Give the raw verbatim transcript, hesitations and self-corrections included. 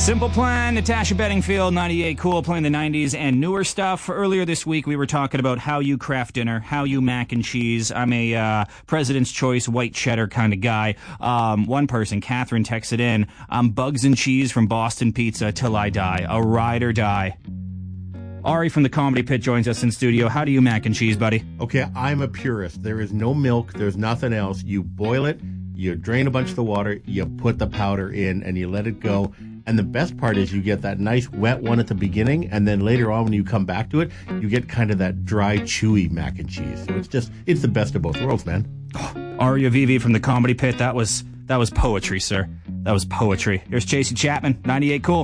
Simple Plan, Natasha Bedingfield, ninety-eight Cool, playing the nineties and newer stuff. Earlier this week, we were talking about how you craft dinner, how you mac and cheese. I'm a uh, President's Choice white cheddar kind of guy. Um, one person, Catherine, texted in, I'm bugs and cheese from Boston Pizza till I die. A ride or die. Ari from the Comedy Pit joins us in studio. How do you mac and cheese, buddy? Okay, I'm a purist. There is no milk. There's nothing else. You boil it, you drain a bunch of the water, you put the powder in, and you let it go. And the best part is you get that nice wet one at the beginning, and then later on when you come back to it, you get kind of that dry, chewy mac and cheese. So it's just, it's the best of both worlds, man. Oh, Ari Avivi from the Comedy Pit, that was, that was poetry, sir. That was poetry. Here's Chasey Chapman, ninety-eight Cool.